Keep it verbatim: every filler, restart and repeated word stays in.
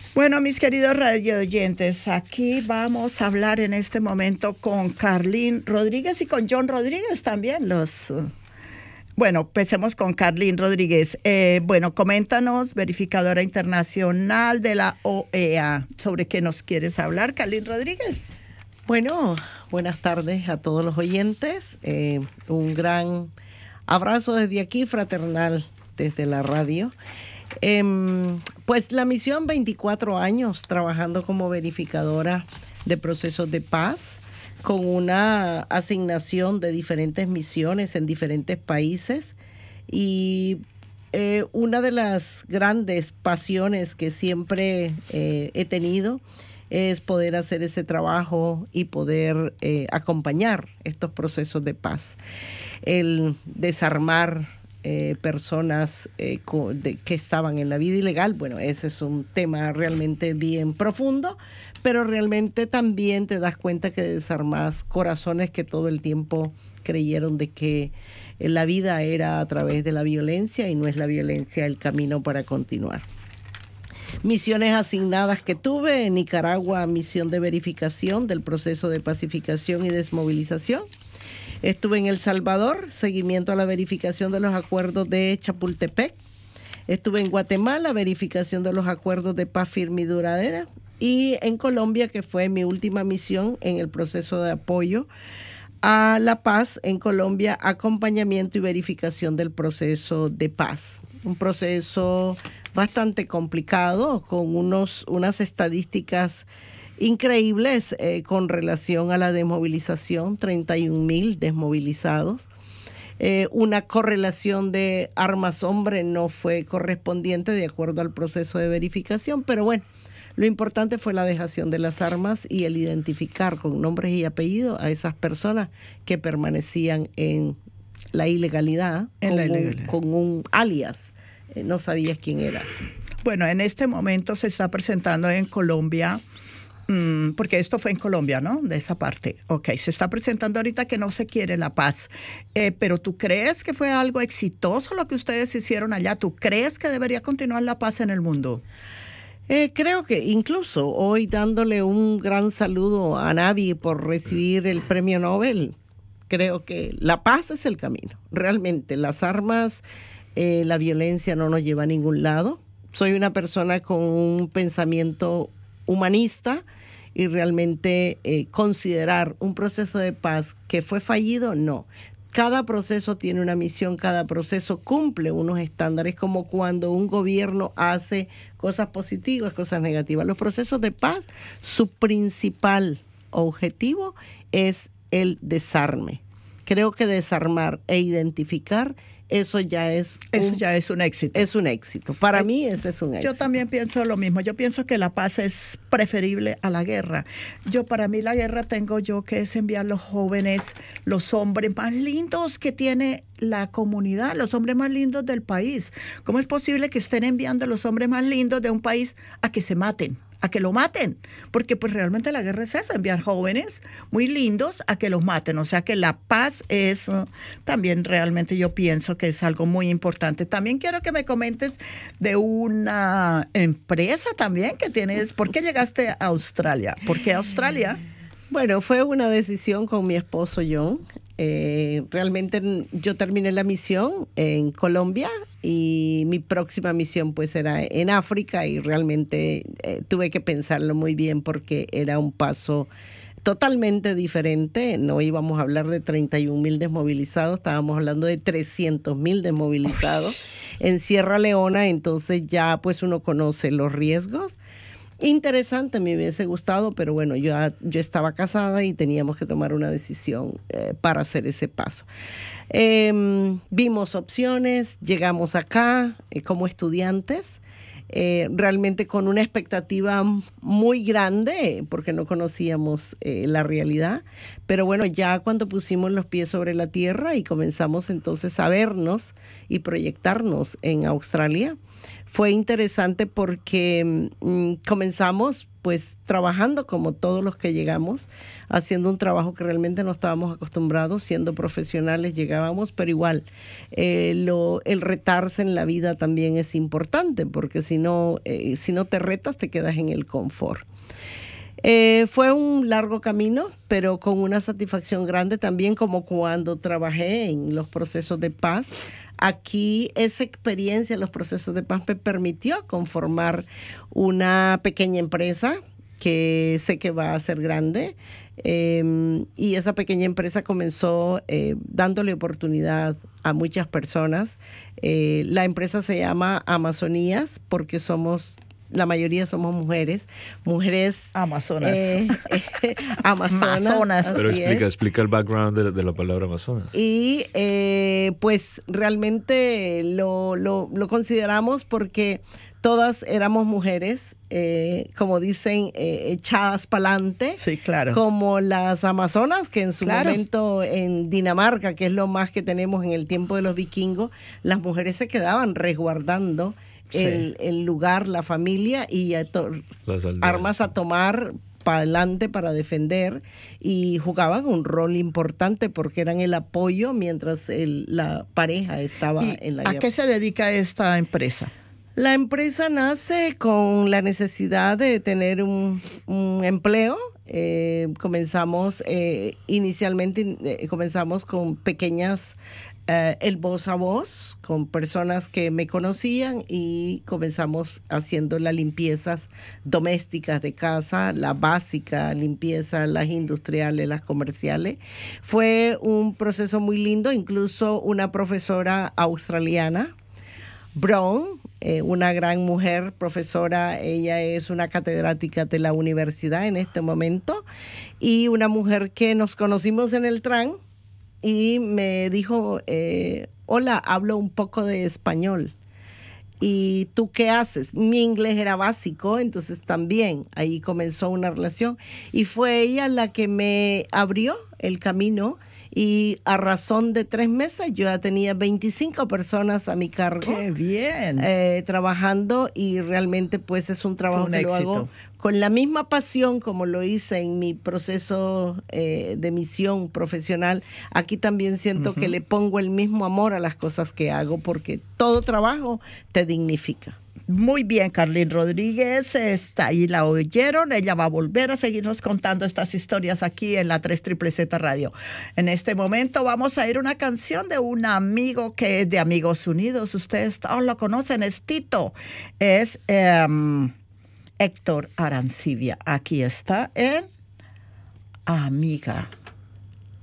Bueno, mis queridos radio oyentes, aquí vamos a hablar en este momento con Carlín Rodríguez y con John Rodríguez también. Los, uh, bueno, empecemos con Carlín Rodríguez. Eh, bueno, coméntanos, verificadora internacional de la O E A, ¿sobre qué nos quieres hablar, Carlín Rodríguez? Bueno, buenas tardes a todos los oyentes. Eh, un gran abrazo desde aquí, fraternal, desde la radio. Eh, pues la misión, veinticuatro años trabajando como verificadora de procesos de paz, con una asignación de diferentes misiones en diferentes países. Y eh, una de las grandes pasiones que siempre eh, he tenido es poder hacer ese trabajo y poder eh, acompañar estos procesos de paz. El desarmar eh, personas eh, co- de, que estaban en la vida ilegal, bueno, ese es un tema realmente bien profundo, pero realmente también te das cuenta que desarmas corazones que todo el tiempo creyeron de que la vida era a través de la violencia y no es la violencia el camino para continuar. Misiones asignadas que tuve en Nicaragua, misión de verificación del proceso de pacificación y desmovilización. Estuve en El Salvador, seguimiento a la verificación de los acuerdos de Chapultepec. Estuve en Guatemala, verificación de los acuerdos de paz firme y duradera. Y en Colombia, que fue mi última misión en el proceso de apoyo a la paz en Colombia, acompañamiento y verificación del proceso de paz. Un proceso bastante complicado, con unos, unas estadísticas increíbles eh, con relación a la desmovilización, treinta y un mil desmovilizados. Eh, una correlación de armas hombre no fue correspondiente de acuerdo al proceso de verificación, pero bueno, lo importante fue la dejación de las armas y el identificar con nombres y apellidos a esas personas que permanecían en la ilegalidad, en con, la ilegalidad. Un, con un alias. Eh, no sabías quién era. Bueno, en este momento se está presentando en Colombia, mmm, porque esto fue en Colombia, ¿no? De esa parte. Ok, se está presentando ahorita que no se quiere la paz. Eh, pero ¿tú crees que fue algo exitoso lo que ustedes hicieron allá? ¿Tú crees que debería continuar la paz en el mundo? Eh, creo que incluso hoy, dándole un gran saludo a Navi por recibir el premio Nobel, creo que la paz es el camino. Realmente las armas, eh, la violencia no nos lleva a ningún lado. Soy una persona con un pensamiento humanista y realmente eh, considerar un proceso de paz que fue fallido, no. Cada proceso tiene una misión, cada proceso cumple unos estándares, como cuando un gobierno hace cosas positivas, cosas negativas. Los procesos de paz, su principal objetivo es el desarme. Creo que desarmar e identificar, eso ya es un, eso ya es un éxito. Es un éxito. Para mí ese es un éxito. Yo también pienso lo mismo. Yo pienso que la paz es preferible a la guerra. Yo, para mí, la guerra tengo yo que es enviar los jóvenes, los hombres más lindos que tiene la comunidad, los hombres más lindos del país. ¿Cómo es posible que estén enviando a los hombres más lindos de un país a que se maten? A que lo maten, porque pues realmente la guerra es eso, enviar jóvenes muy lindos a que los maten, o sea que la paz es uh, también realmente yo pienso que es algo muy importante. También quiero que me comentes de una empresa también que tienes. ¿Por qué llegaste a Australia? ¿Por qué Australia? Bueno, fue una decisión con mi esposo John. Eh, realmente yo terminé la misión en Colombia y mi próxima misión pues era en África, y realmente eh, tuve que pensarlo muy bien porque era un paso totalmente diferente. No íbamos a hablar de treinta y un mil desmovilizados, estábamos hablando de trescientos mil desmovilizados en Sierra Leona, entonces ya pues uno conoce los riesgos. Interesante, me hubiese gustado, pero bueno, yo, yo estaba casada y teníamos que tomar una decisión eh, para hacer ese paso. Eh, vimos opciones, llegamos acá eh, como estudiantes, eh, realmente con una expectativa muy grande, porque no conocíamos eh, la realidad, pero bueno, ya cuando pusimos los pies sobre la tierra y comenzamos entonces a vernos y proyectarnos en Australia, fue interesante porque mmm, comenzamos pues trabajando como todos los que llegamos, haciendo un trabajo que realmente no estábamos acostumbrados, siendo profesionales llegábamos, pero igual eh, lo, el retarse en la vida también es importante, porque si no, eh, si no te retas te quedas en el confort. Eh, fue un largo camino, pero con una satisfacción grande también, como cuando trabajé en los procesos de paz. Aquí esa experiencia en los procesos de paz me permitió conformar una pequeña empresa que sé que va a ser grande. Eh, y esa pequeña empresa comenzó eh, dándole oportunidad a muchas personas. Eh, la empresa se llama Amazonías porque somos... La mayoría somos mujeres, mujeres Amazonas. Eh, eh, Amazonas. Amazonas. Pero explica, es. explica el background de, de la palabra Amazonas. Y eh, pues realmente lo, lo, lo consideramos porque todas éramos mujeres, eh, como dicen, eh, echadas para adelante. Sí, claro. Como las amazonas, que en su claro. momento en Dinamarca, que es lo más que tenemos en el tiempo de los vikingos, las mujeres se quedaban resguardando sí. el, el lugar, la familia y a to- armas a tomar para adelante para defender, y jugaban un rol importante porque eran el apoyo mientras el, la pareja estaba en la guerra. ¿A qué se dedica esta empresa? La empresa nace con la necesidad de tener un, un empleo. Eh, comenzamos, eh, inicialmente eh, comenzamos con pequeñas, eh, el voz a voz, con personas que me conocían, y comenzamos haciendo las limpiezas domésticas de casa, la básica limpieza, las industriales, las comerciales. Fue un proceso muy lindo, incluso una profesora australiana, Brown, eh, una gran mujer, profesora, ella es una catedrática de la universidad en este momento, y una mujer que nos conocimos en el tren y me dijo, eh, hola, hablo un poco de español. ¿Y tú qué haces? Mi inglés era básico, entonces también ahí comenzó una relación, y fue ella la que me abrió el camino. Y a razón de tres meses yo ya tenía veinticinco personas a mi cargo. ¡Qué bien! Eh, trabajando, y realmente pues es un trabajo un que éxito. lo hago con la misma pasión como lo hice en mi proceso eh, de misión profesional. Aquí también siento uh-huh. que le pongo el mismo amor a las cosas que hago, porque todo trabajo te dignifica. Muy bien, Carlín Rodríguez está ahí, la oyeron. Ella va a volver a seguirnos contando estas historias aquí en la tres Z Z Radio. En este momento vamos a ir a una canción de un amigo que es de Amigos Unidos. Ustedes todos lo conocen, es Tito. Es um, Héctor Arancibia. Aquí está en Amiga.